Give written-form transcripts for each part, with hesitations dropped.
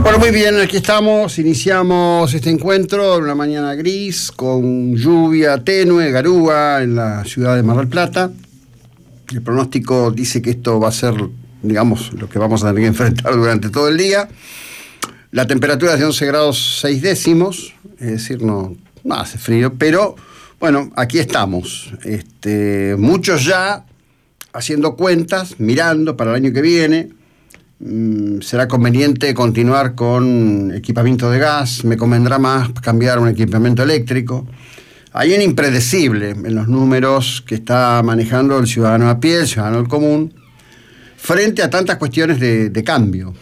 Bueno, muy bien, aquí estamos, iniciamos este encuentro en una mañana gris, con lluvia tenue, garúa en la ciudad de Mar del Plata. El pronóstico dice que esto va a ser, digamos, lo que vamos a tener que enfrentar durante todo el día. La temperatura es de 11 grados 6 décimos, es decir, no hace frío, pero bueno, aquí estamos. Muchos ya haciendo cuentas, mirando para el año que viene. Será conveniente continuar con equipamiento de gas, me convendrá más cambiar un equipamiento eléctrico. Hay un impredecible en los números que está manejando el ciudadano a pie, el ciudadano del común, frente a tantas cuestiones de cambio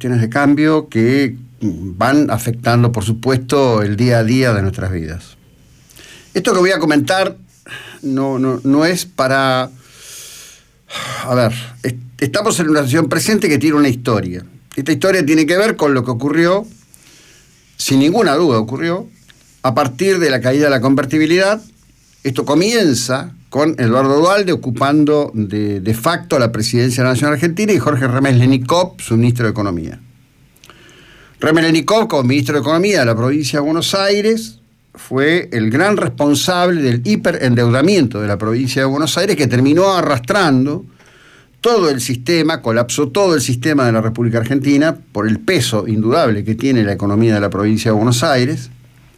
que van afectando, por supuesto, el día a día de nuestras vidas. Esto que voy a comentar no es para... A ver, estamos en una situación presente que tiene una historia. Esta historia tiene que ver con lo que ocurrió, sin ninguna duda ocurrió, a partir de la caída de la convertibilidad. Esto comienza con Eduardo Duhalde ocupando de facto la presidencia de la Nación Argentina y Jorge Remes-Lenikov, su ministro de Economía. Remes-Lenikov, como ministro de Economía de la provincia de Buenos Aires, fue el gran responsable del hiperendeudamiento de la provincia de Buenos Aires, que terminó arrastrando todo el sistema, colapsó todo el sistema de la República Argentina por el peso indudable que tiene la economía de la provincia de Buenos Aires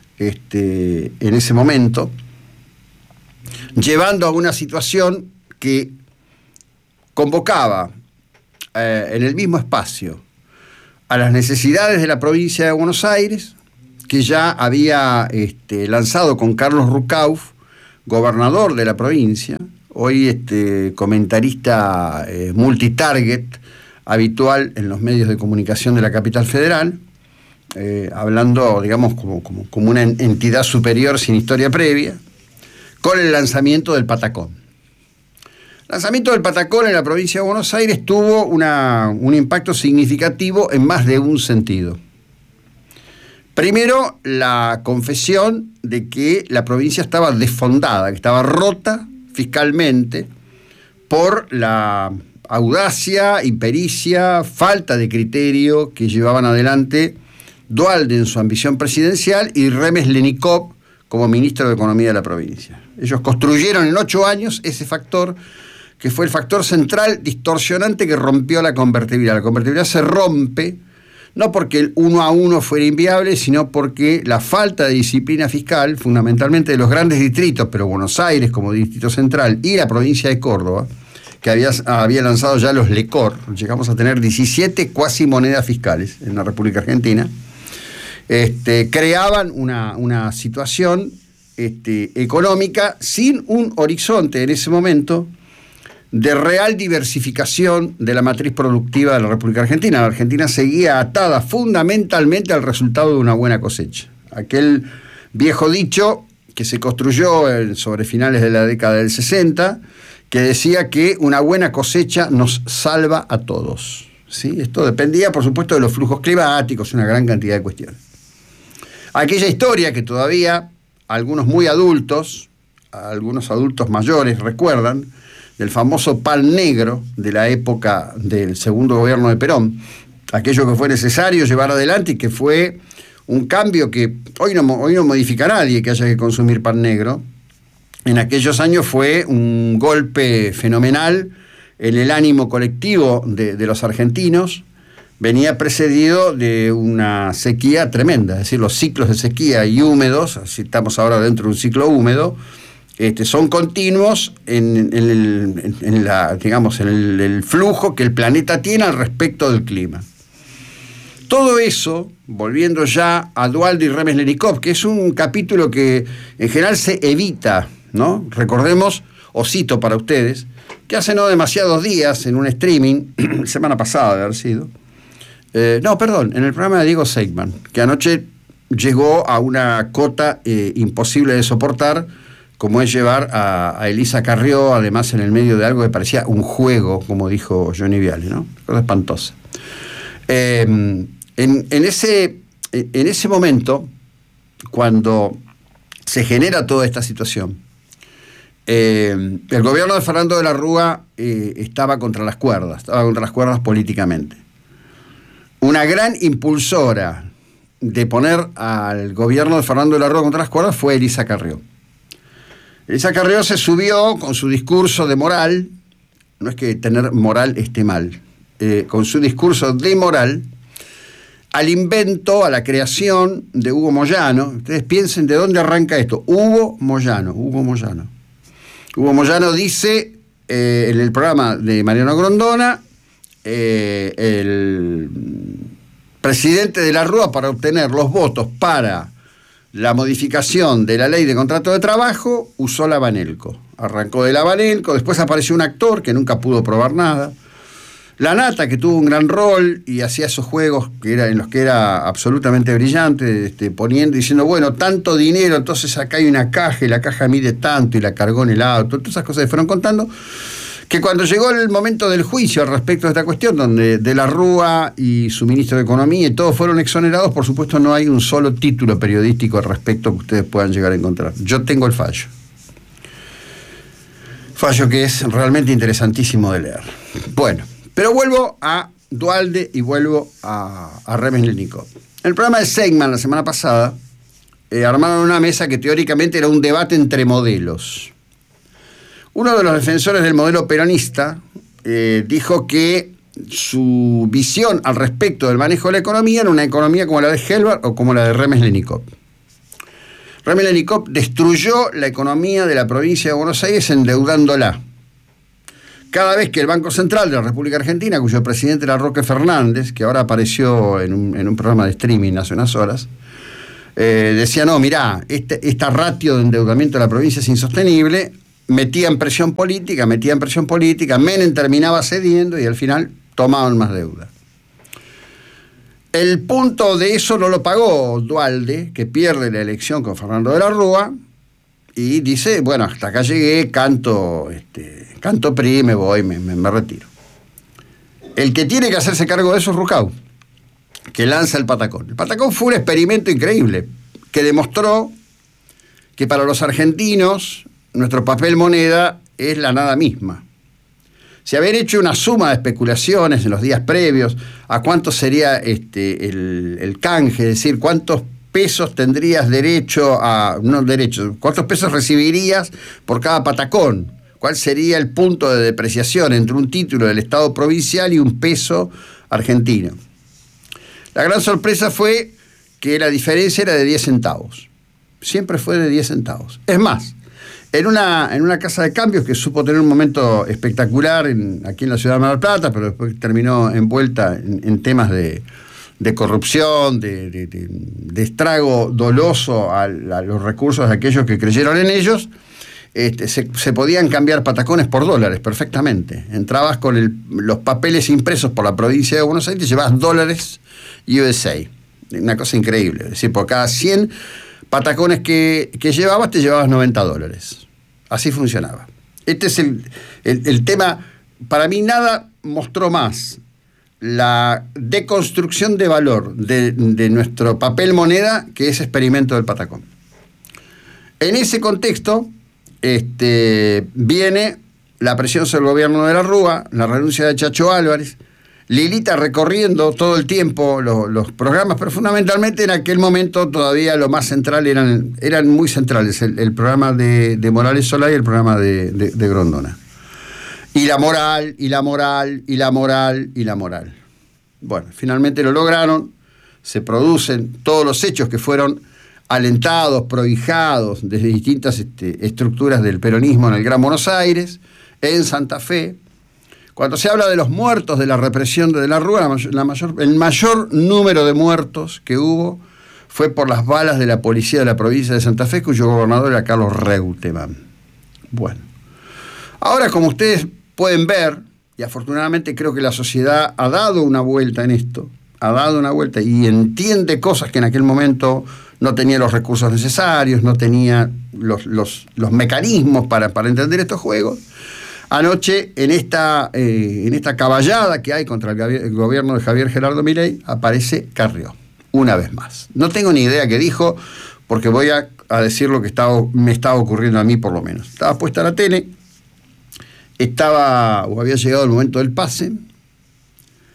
en ese momento, llevando a una situación que convocaba en el mismo espacio a las necesidades de la provincia de Buenos Aires, que ya había lanzado con Carlos Rucauf, gobernador de la provincia, hoy comentarista multitarget, habitual en los medios de comunicación de la capital federal, hablando, digamos, como una entidad superior sin historia previa, con el lanzamiento del Patacón. El lanzamiento del Patacón en la provincia de Buenos Aires tuvo un impacto significativo en más de un sentido. Primero, la confesión de que la provincia estaba desfondada, que estaba rota fiscalmente por la audacia, impericia, falta de criterio que llevaban adelante Duhalde en su ambición presidencial y Remes-Lenikov como ministro de Economía de la provincia. Ellos construyeron en 8 años ese factor, que fue el factor central distorsionante que rompió la convertibilidad. La convertibilidad se rompe no porque el 1 a 1 fuera inviable, sino porque la falta de disciplina fiscal, fundamentalmente de los grandes distritos, pero Buenos Aires como distrito central y la provincia de Córdoba, que había lanzado ya los LECOR, llegamos a tener 17 cuasi monedas fiscales en la República Argentina, creaban una situación económica sin un horizonte en ese momento de real diversificación de la matriz productiva de la República Argentina. La Argentina seguía atada fundamentalmente al resultado de una buena cosecha. Aquel viejo dicho que se construyó sobre finales de la década del 60, que decía que una buena cosecha nos salva a todos. ¿Sí? Esto dependía, por supuesto, de los flujos climáticos, una gran cantidad de cuestiones. Aquella historia que todavía algunos muy adultos, algunos adultos mayores recuerdan, del famoso pan negro de la época del segundo gobierno de Perón, aquello que fue necesario llevar adelante y que fue un cambio que hoy no modifica a nadie que haya que consumir pan negro. En aquellos años fue un golpe fenomenal en el ánimo colectivo de los argentinos. Venía precedido de una sequía tremenda, es decir, los ciclos de sequía y húmedos, así estamos ahora dentro de un ciclo húmedo, son continuos en el flujo que el planeta tiene al respecto del clima. Todo eso, volviendo ya a Duhalde y Remes-Lenikov, que es un capítulo que en general se evita, ¿no? Recordemos, o cito para ustedes, que hace no demasiados días en un streaming, semana pasada de haber sido, en el programa de Diego Seidman, que anoche llegó a una cota imposible de soportar, como es llevar a Elisa Carrió, además en el medio de algo que parecía un juego, como dijo Johnny Viale, ¿no? Cosa espantosa. En ese momento, cuando se genera toda esta situación, el gobierno de Fernando de la Rúa estaba contra las cuerdas políticamente. una gran impulsora de poner al gobierno de Fernando de la Rúa contra las cuerdas fue Elisa Carrió. Elisa Carrió se subió con su discurso de moral, no es que tener moral esté mal, con su discurso de moral, al invento, a la creación de Hugo Moyano. Ustedes piensen de dónde arranca esto. Hugo Moyano. Hugo Moyano dice en el programa de Mariano Grondona, el presidente de la Rúa, para obtener los votos para la modificación de la ley de contrato de trabajo, usó la Banelco. Arrancó de la Banelco, después apareció un actor que nunca pudo probar nada. La Nata, que tuvo un gran rol y hacía esos juegos en los que era absolutamente brillante, diciendo, bueno, tanto dinero, entonces acá hay una caja y la caja mide tanto y la cargó en el auto. Todas esas cosas que fueron contando, que cuando llegó el momento del juicio al respecto de esta cuestión, donde de la Rúa y su ministro de Economía y todos fueron exonerados, por supuesto no hay un solo título periodístico al respecto que ustedes puedan llegar a encontrar. Yo tengo el fallo. Fallo que es realmente interesantísimo de leer. Bueno, pero vuelvo a Duhalde y vuelvo a Remes-Lenikov. En el programa de Segman la semana pasada armaron una mesa que teóricamente era un debate entre modelos. Uno de los defensores del modelo peronista dijo que su visión al respecto del manejo de la economía era una economía como la de Helbert o como la de Remes-Lenikov. Remes-Lenikov destruyó la economía de la provincia de Buenos Aires endeudándola. Cada vez que el Banco Central de la República Argentina, cuyo presidente era Roque Fernández, que ahora apareció en un programa de streaming hace unas horas, decía, no, mirá, esta ratio de endeudamiento de la provincia es insostenible, metía en presión política, Menem terminaba cediendo y al final tomaban más deuda. El punto de eso no lo pagó Duhalde, que pierde la elección con Fernando de la Rúa, y dice, bueno, hasta acá llegué, canto PRI, me voy, me retiro. El que tiene que hacerse cargo de eso es Rucau, que lanza el Patacón. El Patacón fue un experimento increíble, que demostró que para los argentinos nuestro papel moneda es la nada misma. Si haber hecho una suma de especulaciones en los días previos a cuánto sería el canje, es decir, cuántos pesos tendrías cuántos pesos recibirías por cada patacón, cuál sería el punto de depreciación entre un título del Estado provincial y un peso argentino. La gran sorpresa fue que la diferencia era de 10 centavos. Siempre fue de 10 centavos. Es más, en una casa de cambios que supo tener un momento espectacular aquí en la ciudad de Mar del Plata, pero después terminó envuelta en temas de corrupción, de estrago doloso a los recursos de aquellos que creyeron en ellos, se podían cambiar patacones por dólares perfectamente. Entrabas con los papeles impresos por la provincia de Buenos Aires y llevabas dólares USA. Una cosa increíble. Es decir, por cada 100 patacones que llevabas, te llevabas $90. Así funcionaba. Este es el tema. Para mí nada mostró más la deconstrucción de valor de nuestro papel moneda que ese experimento del patacón. En ese contexto viene la presión sobre el gobierno de la Rúa, la renuncia de Chacho Álvarez, Lilita recorriendo todo el tiempo los programas, pero fundamentalmente en aquel momento todavía lo más central eran muy centrales, el programa de Morales Solá y el programa de Grondona. Y la moral, y la moral, y la moral, y la moral. Bueno, finalmente lo lograron, se producen todos los hechos que fueron alentados, prohijados desde distintas estructuras del peronismo en el Gran Buenos Aires, en Santa Fe. Cuando se habla de los muertos de la represión de la Rúa, el mayor número de muertos que hubo fue por las balas de la policía de la provincia de Santa Fe, cuyo gobernador era Carlos Reutemann. Bueno, ahora como ustedes pueden ver, y afortunadamente creo que la sociedad ha dado una vuelta en esto, y entiende cosas que en aquel momento no tenía los recursos necesarios, no tenía los mecanismos para entender estos juegos. Anoche, en esta caballada que hay contra el gobierno de Javier Gerardo Milei, aparece Carrió, una vez más. No tengo ni idea qué dijo, porque voy a decir lo que me estaba ocurriendo a mí por lo menos. Estaba puesta la tele, había llegado el momento del pase,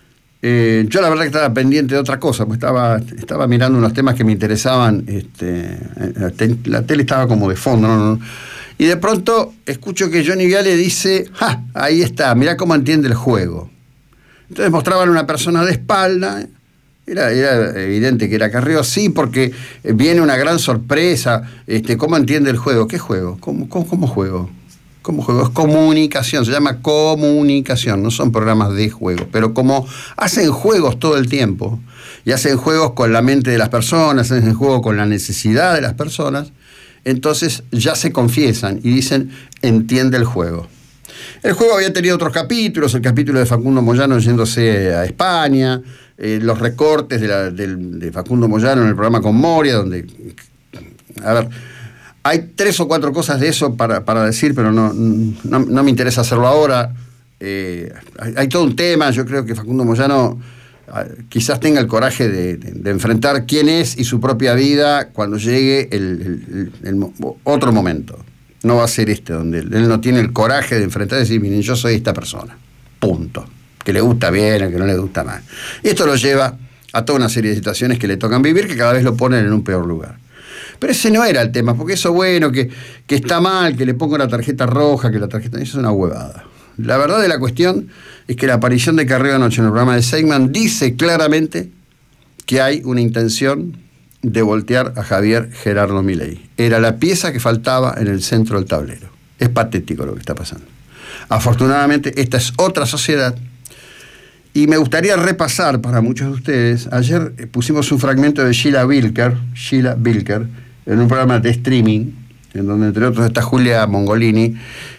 Yo la verdad que estaba pendiente de otra cosa, pues estaba mirando unos temas que me interesaban. La tele estaba como de fondo, ¿no? Y de pronto escucho que Johnny Viale dice, ahí está, mirá cómo entiende el juego. Entonces mostraban a una persona de espalda. Era evidente que era Carrió, sí, porque viene una gran sorpresa. ¿Cómo entiende el juego? ¿Qué juego? ¿Cómo juego? ¿Cómo juego? Es comunicación, se llama comunicación, no son programas de juego. Pero como hacen juegos todo el tiempo, y hacen juegos con la mente de las personas, hacen juegos con la necesidad de las personas, entonces ya se confiesan y dicen, entiende el juego. El juego había tenido otros capítulos, el capítulo de Facundo Moyano yéndose a España, los recortes de Facundo Moyano en el programa con Moria, donde, a ver, hay 3 o 4 cosas de eso para decir, pero no me interesa hacerlo ahora. Hay todo un tema, yo creo que Facundo Moyano quizás tenga el coraje de enfrentar quién es y su propia vida cuando llegue el otro momento. No va a ser donde él no tiene el coraje de enfrentar y decir, miren, yo soy esta persona, punto. Que le gusta bien o que no le gusta mal. Y esto lo lleva a toda una serie de situaciones que le tocan vivir, que cada vez lo ponen en un peor lugar. Pero ese no era el tema, porque eso, bueno, que está mal, que le pongo la tarjeta roja, que la tarjeta... Eso es una huevada. La verdad de la cuestión es que la aparición de Carrió anoche en el programa de Seidman dice claramente que hay una intención de voltear a Javier Gerardo Milei. Era la pieza que faltaba en el centro del tablero. Es patético lo que está pasando. Afortunadamente, esta es otra sociedad. Y me gustaría repasar para muchos de ustedes. Ayer pusimos un fragmento de Sheila Bilker, en un programa de streaming, en donde entre otros está Julia Mongolini,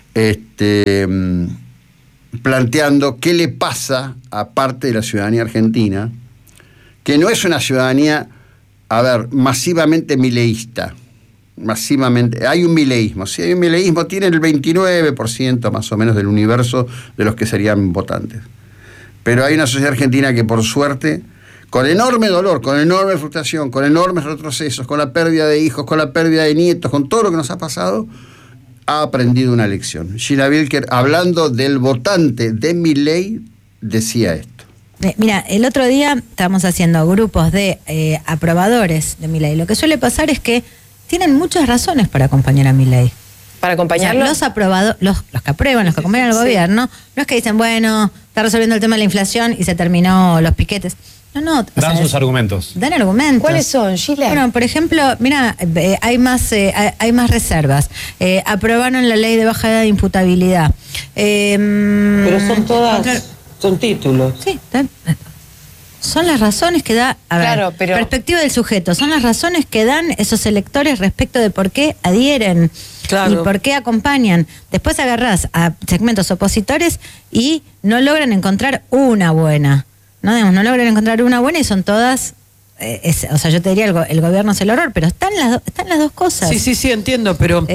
planteando qué le pasa a parte de la ciudadanía argentina, que no es una ciudadanía, masivamente mileísta. Masivamente. Hay un mileísmo. Si hay un mileísmo, tiene el 29% más o menos del universo de los que serían votantes. Pero hay una sociedad argentina que, por suerte, con enorme dolor, con enorme frustración, con enormes retrocesos, con la pérdida de hijos, con la pérdida de nietos, con todo lo que nos ha pasado, ha aprendido una lección. Sheila Bilker, hablando del votante de Milei, decía esto. Mira, el otro día estábamos haciendo grupos de aprobadores de Milei. Lo que suele pasar es que tienen muchas razones para acompañar a Milei. Para acompañarlo. O sea, los aprobados, los que aprueban, los que acompañan al gobierno, no es que dicen, bueno, está resolviendo el tema de la inflación y se terminó los piquetes. No. Dan sus argumentos. Dan argumentos. ¿Cuáles son, Sheila? Bueno, por ejemplo, mira, hay más reservas. Aprobaron la ley de baja edad de imputabilidad. Pero son todas, son títulos. Sí, son las razones que da, perspectiva del sujeto, son las razones que dan esos electores respecto de por qué adhieren y por qué acompañan. Después agarrás a segmentos opositores y no logran encontrar una buena. No logran encontrar una buena y son todas... o sea, yo te diría el gobierno es el horror, pero están las dos cosas. Sí, entiendo, pero...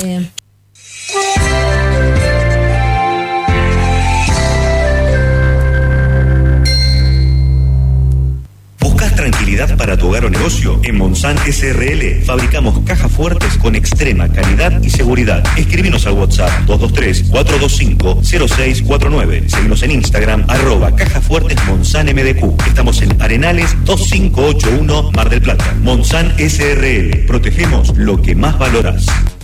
Tranquilidad para tu hogar o negocio. En Monsan SRL fabricamos cajas fuertes con extrema calidad y seguridad. Escríbenos al WhatsApp 223-425-0649. Seguinos en Instagram @cajafuertesmonsanmdq. Estamos en Arenales 2581 Mar del Plata. Monsan SRL. Protegemos lo que más valoras.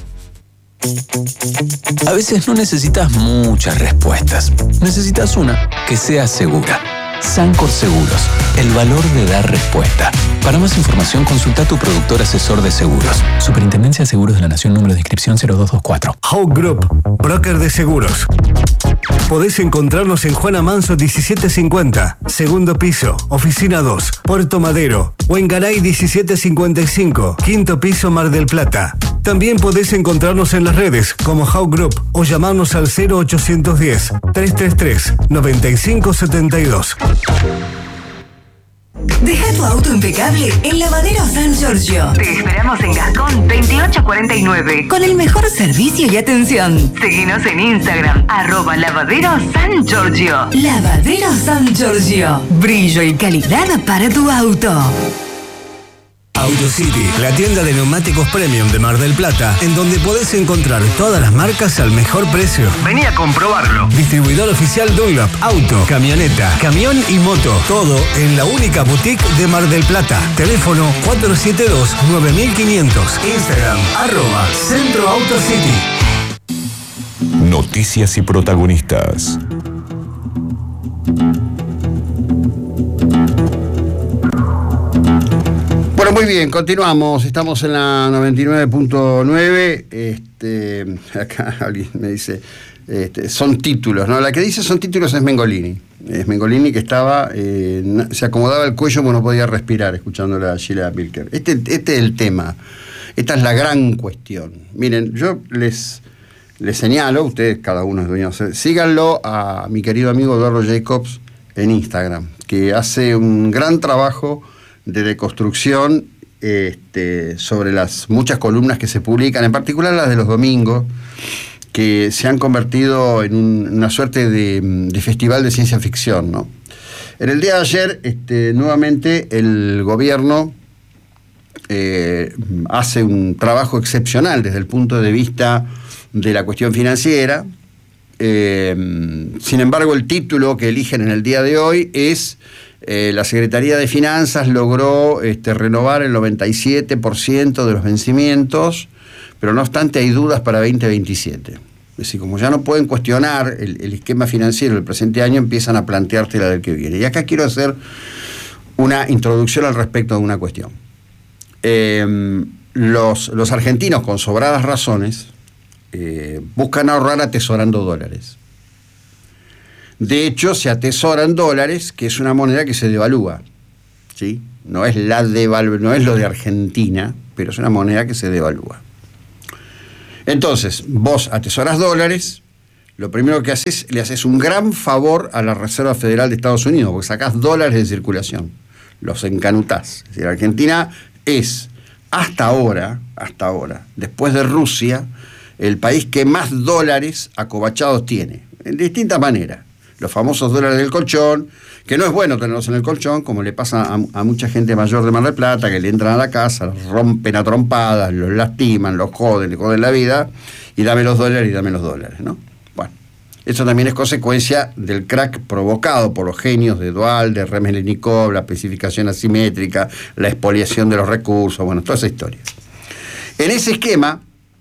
A veces no necesitas muchas respuestas. Necesitas una que sea segura. Sancor Seguros, el valor de dar respuesta. Para más información, consulta a tu productor asesor de seguros. Superintendencia de Seguros de la Nación, número de inscripción 0224. Hawk Group, broker de seguros. Podés encontrarnos en Juana Manso 1750, segundo piso, oficina 2, Puerto Madero, o en Garay 1755, quinto piso, Mar del Plata. También podés encontrarnos en las redes como Hawk Group o llamarnos al 0810-333-9572. Deja tu auto impecable en Lavadero San Giorgio. Te esperamos en Gascón 2849 con el mejor servicio y atención. Seguinos en Instagram @Lavadero San Giorgio. Lavadero San Giorgio. Brillo y calidad para tu auto. AutoCity, la tienda de neumáticos premium de Mar del Plata, en donde podés encontrar todas las marcas al mejor precio. Vení a comprobarlo. Distribuidor oficial Dunlop, auto, camioneta, camión y moto. Todo en la única boutique de Mar del Plata. Teléfono 472-9500. Instagram, @Centro AutoCity. Noticias y protagonistas. Bueno, muy bien, continuamos. Estamos en la 99.9. Acá alguien me dice, son títulos, ¿no? La que dice son títulos es Mengolini. Es Mengolini que estaba, se acomodaba el cuello porque no podía respirar escuchándola a Sheila Milker. Este es el tema. Esta es la gran cuestión. Miren, yo les señalo, ustedes cada uno es dueño, síganlo a mi querido amigo Eduardo Jacobs en Instagram, que hace un gran trabajo de deconstrucción sobre las muchas columnas que se publican, en particular las de los domingos, que se han convertido en una suerte de festival de ciencia ficción, ¿no? En el día de ayer, nuevamente, el gobierno hace un trabajo excepcional desde el punto de vista de la cuestión financiera. Sin embargo, el título que eligen en el día de hoy es la Secretaría de Finanzas logró renovar el 97% de los vencimientos, pero no obstante hay dudas para 2027. Es decir, como ya no pueden cuestionar el esquema financiero del presente año, empiezan a plantearte la del que viene. Y acá quiero hacer una introducción al respecto de una cuestión. Los argentinos, con sobradas razones, buscan ahorrar atesorando dólares. De hecho, se atesoran dólares, que es una moneda que se devalúa, ¿sí? No es no es lo de Argentina, pero es una moneda que se devalúa. Entonces, vos atesorás dólares, lo primero que haces, le haces un gran favor a la Reserva Federal de Estados Unidos, porque sacás dólares de circulación, los encanutás. Es decir, Argentina es, hasta ahora, después de Rusia, el país que más dólares acobachados tiene, en distintas maneras. Los famosos dólares del colchón, que no es bueno tenerlos en el colchón, como le pasa a mucha gente mayor de Mar del Plata, que le entran a la casa, los rompen a trompadas, los lastiman, los joden, le joden la vida, y dame los dólares, ¿no? Bueno, eso también es consecuencia del crack provocado por los genios de Dual, de Remelennikov, la especificación asimétrica, la expoliación de los recursos, bueno, toda esa historia. En ese esquema,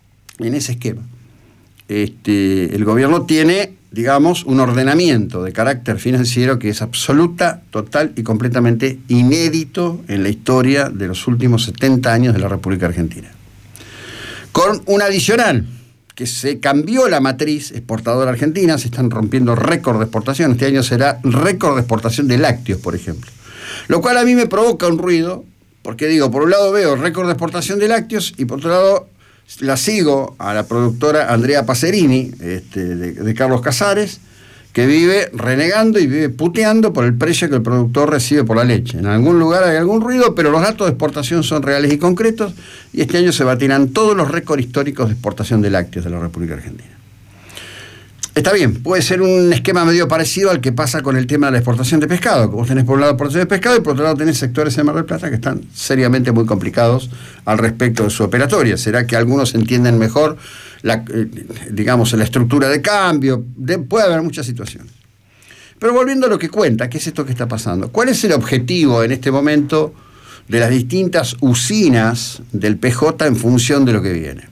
el gobierno tiene, digamos, un ordenamiento de carácter financiero que es absoluta, total y completamente inédito en la historia de los últimos 70 años de la República Argentina. Con un adicional, que se cambió la matriz exportadora argentina, se están rompiendo récord de exportación. Este año será récord de exportación de lácteos, por ejemplo. Lo cual a mí me provoca un ruido, porque digo, por un lado veo récord de exportación de lácteos y por otro lado la sigo a la productora Andrea Pacerini, de Carlos Casares, que vive renegando y vive puteando por el precio que el productor recibe por la leche. En algún lugar hay algún ruido, pero los datos de exportación son reales y concretos, y este año se batirán todos los récords históricos de exportación de lácteos de la República Argentina. Está bien, puede ser un esquema medio parecido al que pasa con el tema de la exportación de pescado, que vos tenés por un lado exportación de pescado y por otro lado tenés sectores en Mar del Plata que están seriamente muy complicados al respecto de su operatoria. ¿Será que algunos entienden mejor la estructura de cambio? Puede haber muchas situaciones. Pero volviendo a lo que cuenta, ¿qué es esto que está pasando? ¿Cuál es el objetivo en este momento de las distintas usinas del PJ en función de lo que viene?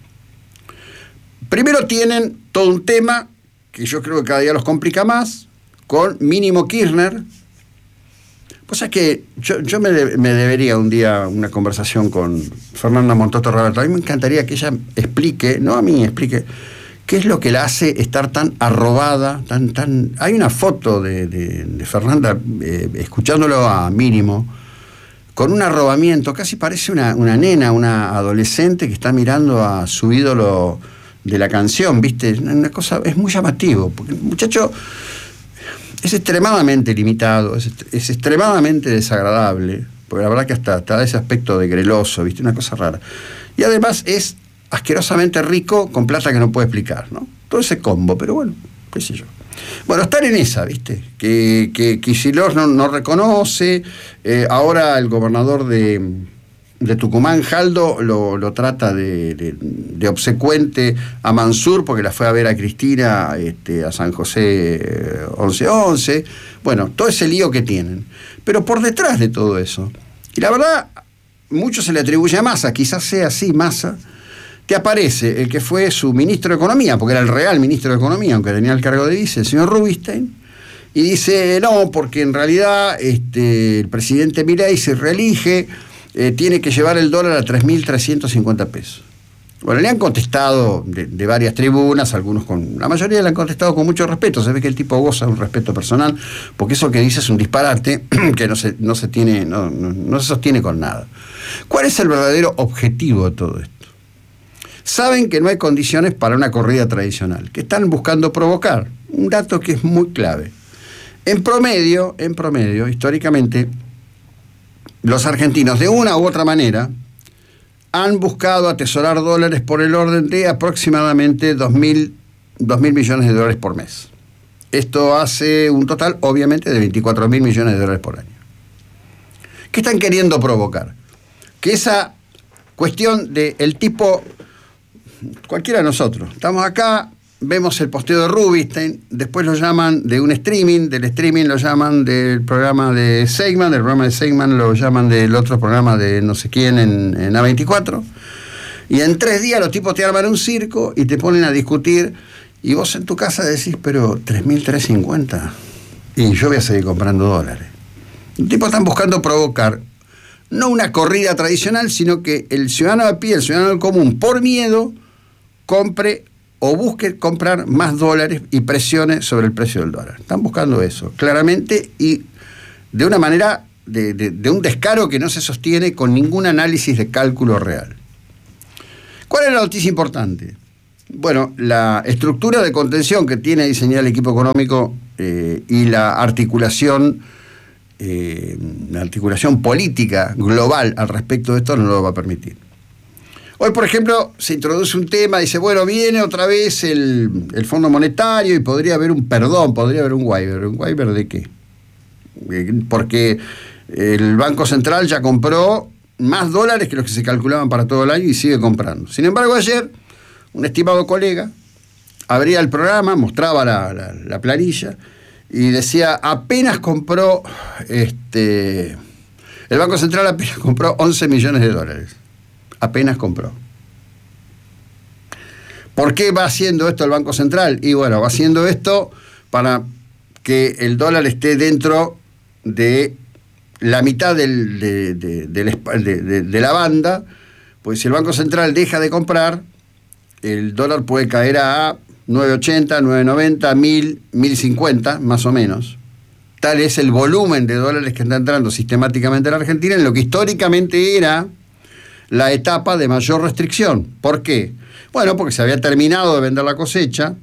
Primero tienen todo un tema que yo creo que cada día los complica más, con Mínimo Kirchner. Cosa que yo me debería un día una conversación con Fernanda Montoto Roberto. A mí me encantaría que ella explique qué es lo que la hace estar tan arrobada, tan... Hay una foto de Fernanda escuchándolo a Mínimo, con un arrobamiento, casi parece una nena, una adolescente que está mirando a su ídolo de la canción, ¿viste? Una cosa, es muy llamativo, porque el muchacho es extremadamente limitado, es extremadamente desagradable, porque la verdad que hasta da ese aspecto de greloso, ¿viste? Una cosa rara. Y además es asquerosamente rico con plata que no puede explicar, ¿no? Todo ese combo, pero bueno, qué sé yo. Bueno, estar en esa, ¿viste? Que Kicillof no reconoce, ahora el gobernador de de Tucumán, Jaldo, lo trata de obsecuente a Mansur porque la fue a ver a Cristina a San José 1111. Bueno, todo ese lío que tienen. Pero por detrás de todo eso, y la verdad, mucho se le atribuye a Massa, quizás sea así Massa, te aparece el que fue su ministro de Economía, porque era el real ministro de Economía, aunque tenía el cargo de vice, el señor Rubinstein, y dice, no, porque en realidad el presidente Milei se reelige, tiene que llevar el dólar a 3.350 pesos. Bueno, le han contestado de varias tribunas, algunos la mayoría le han contestado con mucho respeto. Se ve que el tipo goza de un respeto personal, porque eso que dice es un disparate que no se sostiene con nada. ¿Cuál es el verdadero objetivo de todo esto? Saben que no hay condiciones para una corrida tradicional, que están buscando provocar. Un dato que es muy clave. En promedio, históricamente, los argentinos, de una u otra manera, han buscado atesorar dólares por el orden de aproximadamente 2.000 millones de dólares por mes. Esto hace un total, obviamente, de 24.000 millones de dólares por año. ¿Qué están queriendo provocar? Que esa cuestión del tipo, cualquiera de nosotros, estamos acá, vemos el posteo de Rubinstein, después lo llaman de un streaming, del streaming lo llaman del programa de Seigman, del programa de Seigman lo llaman del otro programa de no sé quién en A24, y en 3 días los tipos te arman un circo y te ponen a discutir, y vos en tu casa decís, pero 3.350, y yo voy a seguir comprando dólares. Los tipos están buscando provocar, no una corrida tradicional, sino que el ciudadano a pie, el ciudadano del común, por miedo, compre o busque comprar más dólares y presione sobre el precio del dólar. Están buscando eso, claramente, y de una manera, de un descaro que no se sostiene con ningún análisis de cálculo real. ¿Cuál es la noticia importante? Bueno, la estructura de contención que tiene diseñada el equipo económico y la articulación política global al respecto de esto no lo va a permitir. Hoy, por ejemplo, se introduce un tema, dice, bueno, viene otra vez el Fondo Monetario y podría haber un perdón, podría haber un waiver. ¿Un waiver de qué? Porque el Banco Central ya compró más dólares que los que se calculaban para todo el año y sigue comprando. Sin embargo, ayer, un estimado colega abría el programa, mostraba la planilla y decía, apenas compró, el Banco Central apenas compró 11 millones de dólares. Apenas compró. ¿Por qué va haciendo esto el Banco Central? Y bueno, va haciendo esto para que el dólar esté dentro de la mitad de la banda, pues si el Banco Central deja de comprar, el dólar puede caer a 9.80, 9.90, 1.000, 1.050, más o menos. Tal es el volumen de dólares que está entrando sistemáticamente a la Argentina en lo que históricamente era la etapa de mayor restricción. ¿Por qué? Bueno, porque se había terminado de vender la cosecha,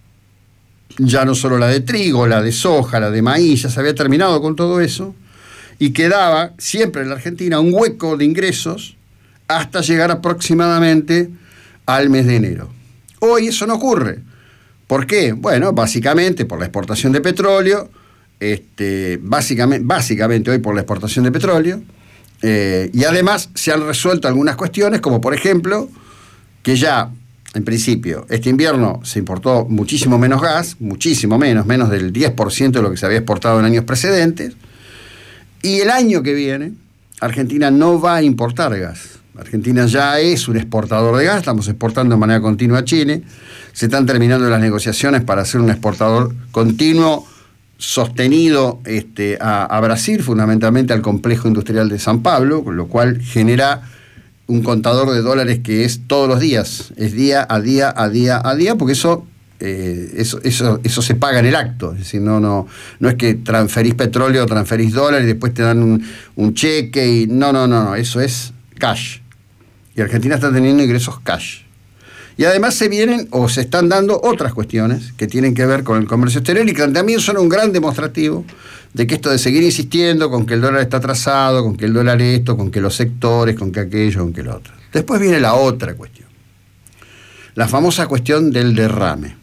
ya no solo la de trigo, la de soja, la de maíz, ya se había terminado con todo eso, y quedaba siempre en la Argentina un hueco de ingresos hasta llegar aproximadamente al mes de enero. Hoy eso no ocurre. ¿Por qué? Bueno, básicamente por la exportación de petróleo, básicamente hoy por la exportación de petróleo, y además se han resuelto algunas cuestiones, como por ejemplo, que ya, en principio, este invierno se importó muchísimo menos gas, muchísimo menos del 10% de lo que se había exportado en años precedentes, y el año que viene, Argentina no va a importar gas. Argentina ya es un exportador de gas, estamos exportando de manera continua a Chile, se están terminando las negociaciones para ser un exportador continuo, sostenido a Brasil, fundamentalmente al complejo industrial de San Pablo, con lo cual genera un contador de dólares que es todos los días, es día a día, porque eso se paga en el acto. Es decir, no es que transferís petróleo o transferís dólares y después te dan un cheque y no, eso es cash. Y Argentina está teniendo ingresos cash. Y además se vienen o se están dando otras cuestiones que tienen que ver con el comercio exterior y que también son un gran demostrativo de que esto de seguir insistiendo con que el dólar está atrasado, con que el dólar esto, con que los sectores, con que aquello, con que lo otro. Después viene la otra cuestión. La famosa cuestión del derrame.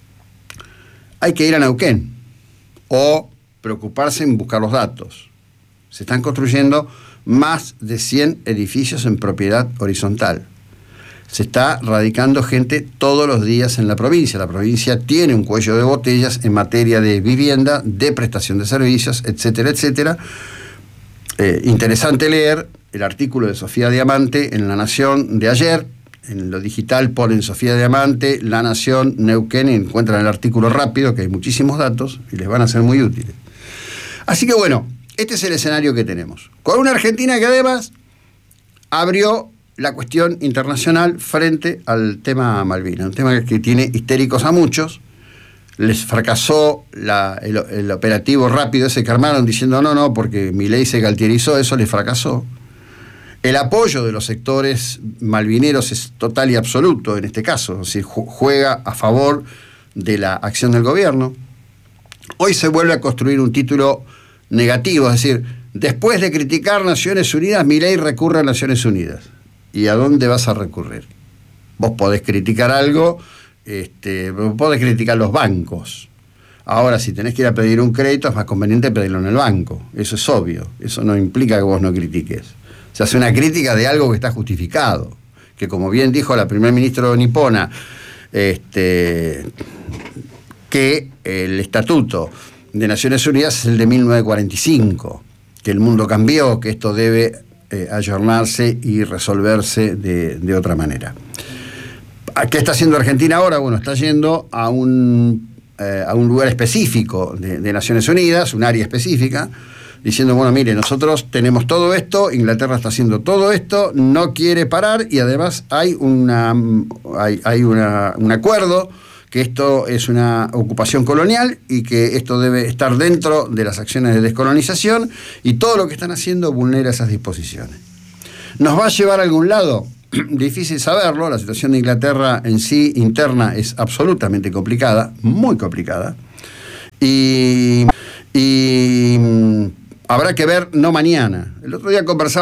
Hay que ir a Neuquén o preocuparse en buscar los datos. Se están construyendo más de 100 edificios en propiedad horizontal. Se está radicando gente todos los días en la provincia. La provincia tiene un cuello de botellas en materia de vivienda, de prestación de servicios, etcétera, etcétera. Interesante leer el artículo de Sofía Diamante en La Nación de ayer. En lo digital ponen Sofía Diamante, La Nación, Neuquén, y encuentran el artículo rápido, que hay muchísimos datos y les van a ser muy útiles. Así que bueno, este es el escenario que tenemos. Con una Argentina que además abrió la cuestión internacional frente al tema Malvinas, un tema que tiene histéricos a muchos. Les fracasó el operativo rápido ese que armaron diciendo no, porque Milei se galtierizó, eso les fracasó. El apoyo de los sectores malvineros es total y absoluto en este caso, es decir, juega a favor de la acción del gobierno. Hoy se vuelve a construir un título negativo, es decir, después de criticar Naciones Unidas, Milei recurre a Naciones Unidas. ¿Y a dónde vas a recurrir? Vos podés criticar algo, podés criticar los bancos. Ahora, si tenés que ir a pedir un crédito, es más conveniente pedirlo en el banco. Eso es obvio. Eso no implica que vos no critiques. Se hace una crítica de algo que está justificado. Que, como bien dijo la primer ministra nipona, que el estatuto de Naciones Unidas es el de 1945, que el mundo cambió, que esto debe ayornarse y resolverse de otra manera. ¿Qué está haciendo Argentina ahora? Bueno, está yendo a un lugar específico de Naciones Unidas, un área específica, diciendo, bueno, mire, nosotros tenemos todo esto, Inglaterra está haciendo todo esto, no quiere parar, y además hay un acuerdo que esto es una ocupación colonial y que esto debe estar dentro de las acciones de descolonización, y todo lo que están haciendo vulnera esas disposiciones. ¿Nos va a llevar a algún lado? Difícil saberlo. La situación de Inglaterra en sí, interna, es absolutamente complicada, muy complicada, y habrá que ver, no mañana. El otro día conversaba